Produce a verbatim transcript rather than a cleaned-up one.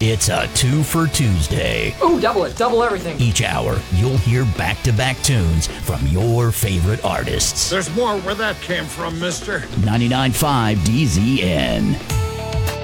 It's a two for Tuesday. Ooh, double it, double everything. Each hour, you'll hear back-to-back tunes from your favorite artists. There's more where that came from, mister. ninety-nine point five D Z N.